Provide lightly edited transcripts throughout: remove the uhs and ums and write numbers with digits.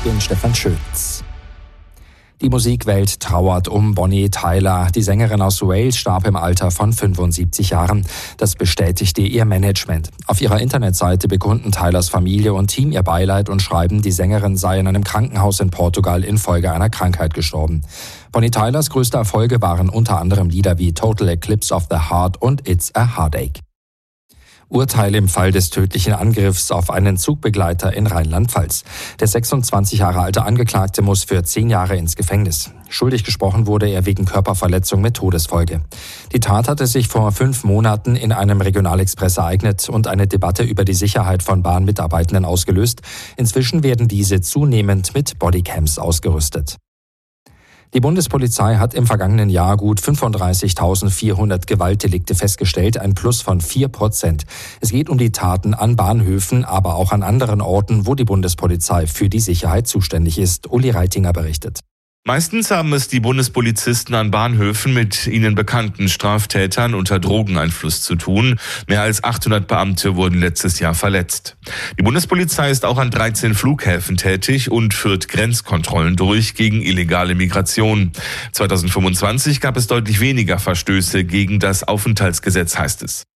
bin Stefan Schütz. Die Musikwelt trauert um Bonnie Tyler. Die Sängerin aus Wales starb im Alter von 75 Jahren. Das bestätigte ihr Management. Auf ihrer Internetseite bekunden Tylers Familie und Team ihr Beileid und schreiben, die Sängerin sei in einem Krankenhaus in Portugal infolge einer Krankheit gestorben. Bonnie Tylers größte Erfolge waren unter anderem Lieder wie Total Eclipse of the Heart und It's a Heartache. Urteil im Fall des tödlichen Angriffs auf einen Zugbegleiter in Rheinland-Pfalz. Der 26 Jahre alte Angeklagte muss für 10 Jahre ins Gefängnis. Schuldig gesprochen wurde er wegen Körperverletzung mit Todesfolge. Die Tat hatte sich vor 5 Monaten in einem Regionalexpress ereignet und eine Debatte über die Sicherheit von Bahnmitarbeitenden ausgelöst. Inzwischen werden diese zunehmend mit Bodycams ausgerüstet. Die Bundespolizei hat im vergangenen Jahr gut 35.400 Gewaltdelikte festgestellt, ein Plus von 4%. Es geht um die Taten an Bahnhöfen, aber auch an anderen Orten, wo die Bundespolizei für die Sicherheit zuständig ist. Uli Reitinger berichtet. Meistens haben es die Bundespolizisten an Bahnhöfen mit ihnen bekannten Straftätern unter Drogeneinfluss zu tun. Mehr als 800 Beamte wurden letztes Jahr verletzt. Die Bundespolizei ist auch an 13 Flughäfen tätig und führt Grenzkontrollen durch gegen illegale Migration. 2025 gab es deutlich weniger Verstöße gegen das Aufenthaltsgesetz, heißt es.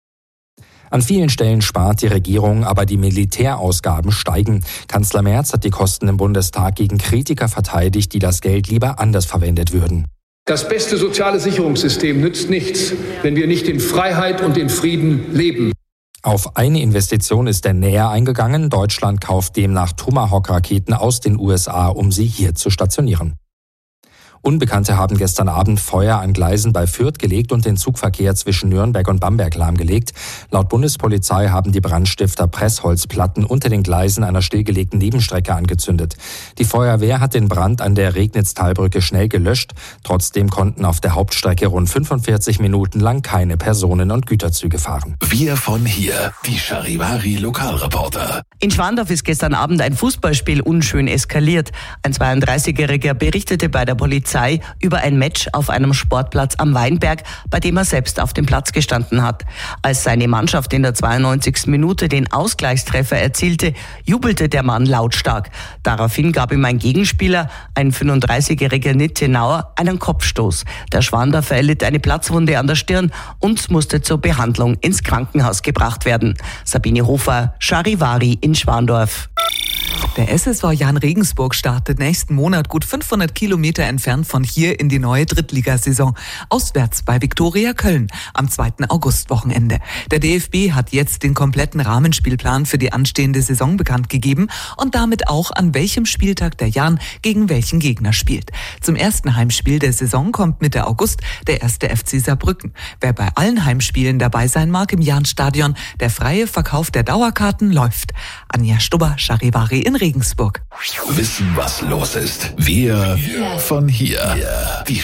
An vielen Stellen spart die Regierung, aber die Militärausgaben steigen. Kanzler Merz hat die Kosten im Bundestag gegen Kritiker verteidigt, die das Geld lieber anders verwendet würden. Das beste soziale Sicherungssystem nützt nichts, wenn wir nicht in Freiheit und in Frieden leben. Auf eine Investition ist er näher eingegangen. Deutschland kauft demnach Tomahawk-Raketen aus den USA, um sie hier zu stationieren. Unbekannte haben gestern Abend Feuer an Gleisen bei Fürth gelegt und den Zugverkehr zwischen Nürnberg und Bamberg lahmgelegt. Laut Bundespolizei haben die Brandstifter Pressholzplatten unter den Gleisen einer stillgelegten Nebenstrecke angezündet. Die Feuerwehr hat den Brand an der Regnitz-Talbrücke schnell gelöscht. Trotzdem konnten auf der Hauptstrecke rund 45 Minuten lang keine Personen- und Güterzüge fahren. Wir von hier, die Charivari-Lokalreporter. In Schwandorf ist gestern Abend ein Fußballspiel unschön eskaliert. Ein 32-Jähriger berichtete bei der Polizei über ein Match auf einem Sportplatz am Weinberg, bei dem er selbst auf dem Platz gestanden hat. Als seine Mannschaft in der 92. Minute den Ausgleichstreffer erzielte, jubelte der Mann lautstark. Daraufhin gab ihm ein Gegenspieler, ein 35-jähriger Nittenauer, einen Kopfstoß. Der Schwandorfer erlitt eine Platzwunde an der Stirn und musste zur Behandlung ins Krankenhaus gebracht werden. Sabine Hofer, Charivari in Schwandorf. Der SSV Jahn Regensburg startet nächsten Monat gut 500 Kilometer entfernt von hier in die neue Drittligasaison. Auswärts bei Viktoria Köln am 2. Augustwochenende. Der DFB hat jetzt den kompletten Rahmenspielplan für die anstehende Saison bekannt gegeben und damit auch, an welchem Spieltag der Jahn gegen welchen Gegner spielt. Zum ersten Heimspiel der Saison kommt Mitte August der 1. FC Saarbrücken. Wer bei allen Heimspielen dabei sein mag im Jahnstadion, der freie Verkauf der Dauerkarten läuft. Anja Stubber, Charivari in Regensburg. Wissen, was los ist. Wir von hier. Die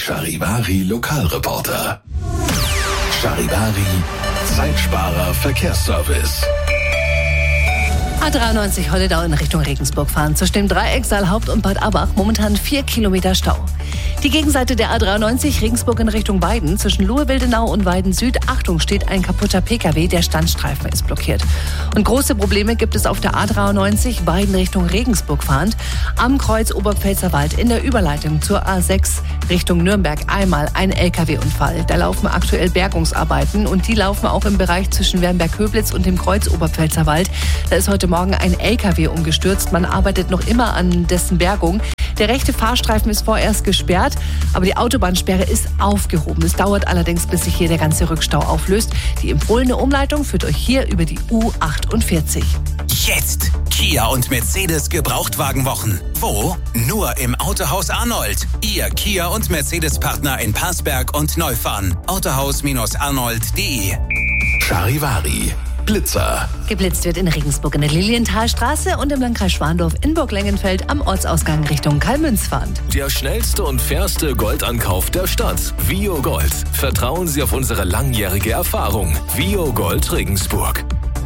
Charivari-Lokalreporter. Charivari, Zeitsparer Verkehrsservice. A93 Holledau in Richtung Regensburg fahren. Zwischen dem Dreiecksaal Haupt- und Bad Abbach momentan 4 Kilometer Stau. Die Gegenseite der A93 Regensburg in Richtung Weiden. Zwischen Luhe-Wildenau und Weiden Süd. Achtung, steht ein kaputter PKW. Der Standstreifen ist blockiert. Und große Probleme gibt es auf der A93 Weiden Richtung Regensburg fahrend. Am Kreuz Oberpfälzerwald in der Überleitung zur A6 Richtung Nürnberg einmal ein LKW-Unfall. Da laufen aktuell Bergungsarbeiten und die laufen auch im Bereich zwischen Wernberg-Köblitz und dem Kreuz Oberpfälzerwald. Da ist heute Morgen ein LKW umgestürzt. Man arbeitet noch immer an dessen Bergung. Der rechte Fahrstreifen ist vorerst gesperrt, aber die Autobahnsperre ist aufgehoben. Es dauert allerdings, bis sich hier der ganze Rückstau auflöst. Die empfohlene Umleitung führt euch hier über die U48. Jetzt Kia und Mercedes Gebrauchtwagenwochen. Wo? Nur im Autohaus Arnold. Ihr Kia und Mercedes-Partner in Parsberg und Neufahren. Autohaus-arnold.de. Charivari. Blitzer. Geblitzt wird in Regensburg in der Lilienthalstraße und im Landkreis Schwandorf in Burg-Lengenfeld am Ortsausgang Richtung Kalmünzfahrend. Der schnellste und fairste Goldankauf der Stadt. Vio Gold. Vertrauen Sie auf unsere langjährige Erfahrung. Vio Gold Regensburg.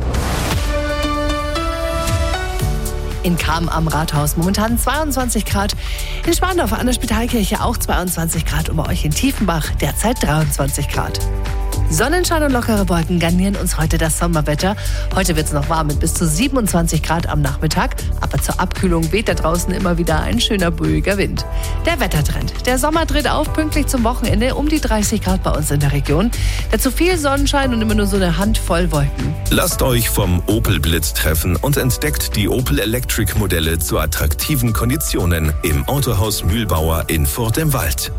In Cham am Rathaus momentan 22 Grad. In Schwandorf an der Spitalkirche auch 22 Grad und bei euch in Tiefenbach derzeit 23 Grad. Sonnenschein und lockere Wolken garnieren uns heute das Sommerwetter. Heute wird es noch warm mit bis zu 27 Grad am Nachmittag. Aber zur Abkühlung weht da draußen immer wieder ein schöner ruhiger Wind. Der Wettertrend. Der Sommer dreht auf, pünktlich zum Wochenende um die 30 Grad bei uns in der Region. Dazu viel Sonnenschein und immer nur so eine Handvoll Wolken. Lasst euch vom Opel Blitz treffen und entdeckt die Opel Electric Modelle zu attraktiven Konditionen im Autohaus Mühlbauer in Furt im Wald.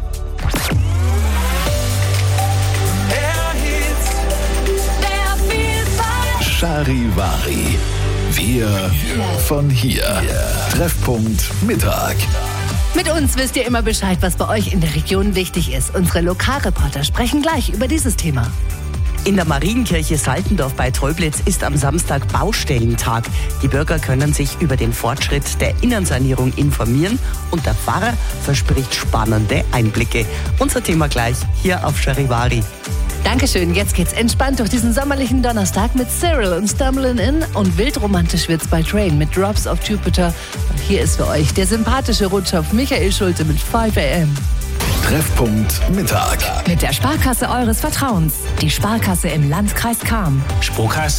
Charivari. Wir von hier. Treffpunkt Mittag. Mit uns wisst ihr immer Bescheid, was bei euch in der Region wichtig ist. Unsere Lokalreporter sprechen gleich über dieses Thema. In der Marienkirche Saltendorf bei Tröblitz ist am Samstag Baustellentag. Die Bürger können sich über den Fortschritt der Innensanierung informieren und der Pfarrer verspricht spannende Einblicke. Unser Thema gleich hier auf Charivari. Dankeschön, jetzt geht's entspannt durch diesen sommerlichen Donnerstag mit Cyril und Stumbling In und wildromantisch wird's bei Train mit Drops of Jupiter. Und hier ist für euch der sympathische Rutschopf Michael Schulte mit 5 AM. Treffpunkt Mittag. Mit der Sparkasse eures Vertrauens. Die Sparkasse im Landkreis Cham. Sparkasse